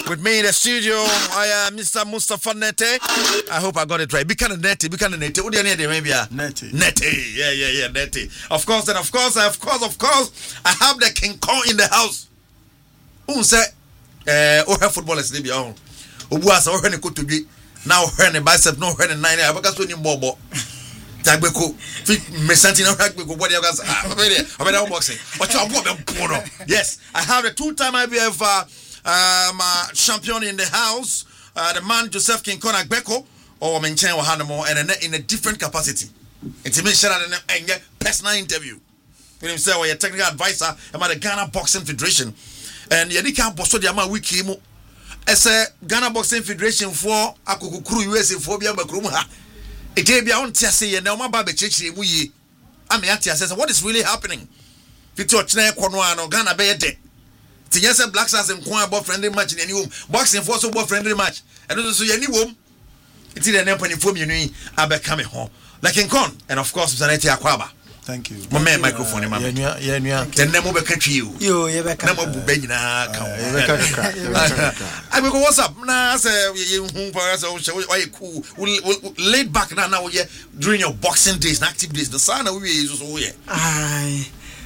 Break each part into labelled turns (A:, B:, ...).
A: With me in the studio, I am Mr. Mustafa Nete. I hope I got it right. Bikana Nete. What do you need? Maybe Nete. Yeah, Nete. Of course, I have the King Kong in the house. Who say, her footballers live your own. Who was already good to be now her bicep, no her 9. I because when you bobo. Tagbeko, Mesantino Hagbeko, what you guys are boxing. But you yes, I have a 2-time IBF champion in the house, the man Joseph King Kong Agbeko, or Menchen Wahanamo, and in a different capacity. Intimation and personal interview. When him say, well, you're technical advisor about the Ghana Boxing Federation. And Yadika Bosso Diama Wikimo. As a Ghana Boxing Federation for Akukuru USA for Bia Bakruma. It be on Tiasi and Elma Babe Chichi Muyi. I mean, says, what is really happening? Victor Chene Konwano, Ghana Bay Day. Tiasa Black Stars and Kwan about friendly match in any room. Boxing for so friendly match. And also, any room. It's in an open inform you Abe coming home. Like in Con, and of course, Zaneti Aquaba.
B: Thank you.
A: My man, microphone, man.
B: Yeah.
A: Then Nemo be catch you.
B: You
A: better. I will go. What's up? Nah, say you cool. Laid back now. Yeah, during your boxing days, active days. The son we is so yeah.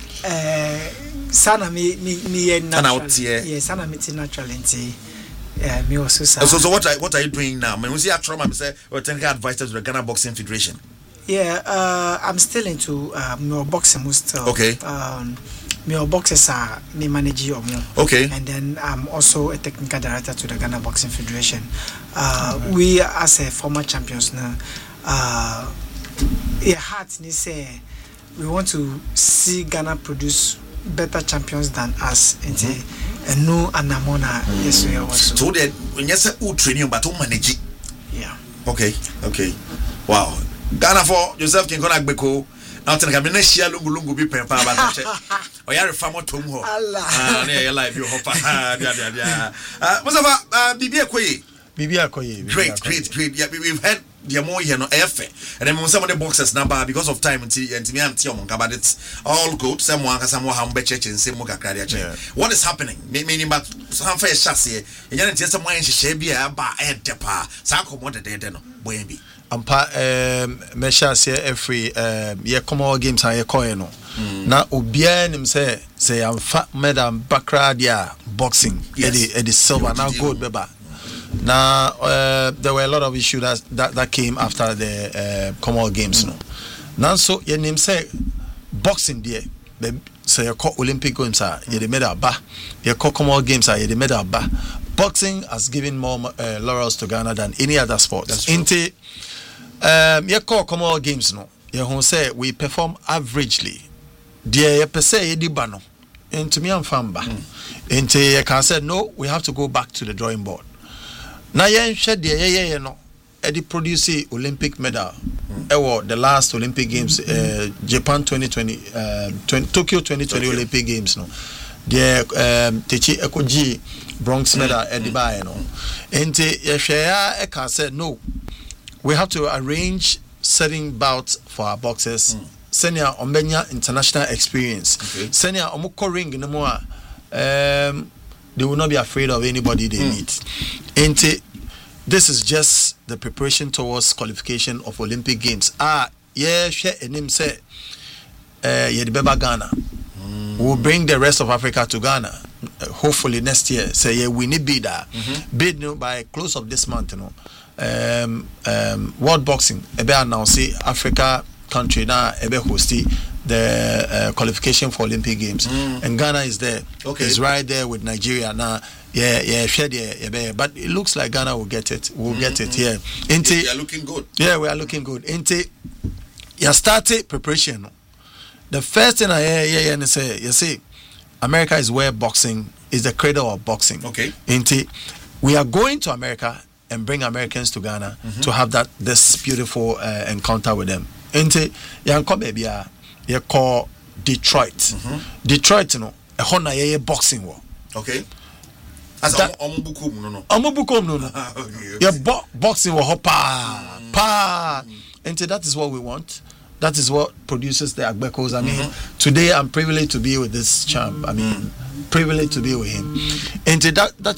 C: Sana me natural. Yes, sana me natural. Me also.
A: So what are you doing now? When we see a trauma, we say we're technical advisor to the Ghana Boxing Federation.
C: Yeah, I'm still into more boxing still.
A: Okay.
C: My boxers are me manage your
A: okay.
C: And then I'm also a technical director to the Ghana Boxing Federation. We as a former champions now, say we want to see Ghana produce better champions than us. And no anamona yes we also.
A: So that when you say training but manage.
C: Yeah.
A: Okay. Wow. Ghana for Joseph King Kong Agbeko. Now tell me next year lungu be pen pa ba che. O ya refa moto mu ho. Ah na ya live you hopa. Mustafa Bibi Akoye. Great. Yeah, we've had the more here no efe. And then some of the boxers number because of time and me am Tio but it's all good. Someone hambe church and same muka kradia che. What is happening? Meaning but some fair chassis. And you know someone she be a ba e depa. Sa ko mo de no. Boyembi.
B: Ampa mesha say every ye Commonwealth games and ye coin no. Na obia nim say amfa medal bakra dia boxing. Edi silver now gold beba. Now there were a lot of issues that came after the Commonwealth games no. Now so ye name say boxing there. Say you call Olympic games are ye the medal ba. Ye call Commonwealth games are ye the medal ba. Boxing has given more laurels to Ghana than any other sport.
A: That's true.
B: You call Commonwealth games no. You say we perform averagely. Dear you per se you dibano. And to me I'm famba. And you can say no, we have to go back to the drawing board. Now you shed the no. Eddie produce Olympic medal. The last Olympic Games, Japan 2020, Tokyo 2020 Olympic Games no. The Techi Ekoji bronze medal Eddie Baye no. And you share I can say no. We have to arrange certain bouts for our boxers. Senior Ombenya international experience. Senior Omoko ring no more. They will not be afraid of anybody they meet. And this is just the preparation towards qualification of Olympic Games. Share a name say Yedibeba Ghana. We'll bring the rest of Africa to Ghana. Hopefully next year. Say we need bid bid by close of this month, World Boxing ebe announce Africa country now ebe hosti the qualification for Olympic Games and Ghana is there. It's right there with Nigeria now. But it looks like Ghana will get it. We'll get it here.
A: We are looking good.
B: Yeah, we are looking good. You started preparation. The first thing I hear and say, you see, America is where boxing is the cradle of boxing.
A: Okay.
B: We are going to America and bring Americans to Ghana to have this beautiful encounter with them. You call Detroit. Detroit, a Honda boxing war.
A: Okay. As Omubukum
B: no. Boxing war pa. And that is what we want. That is what produces the Agbekos. I mean, today I'm privileged to be with this champ. I mean, privileged to be with him. And that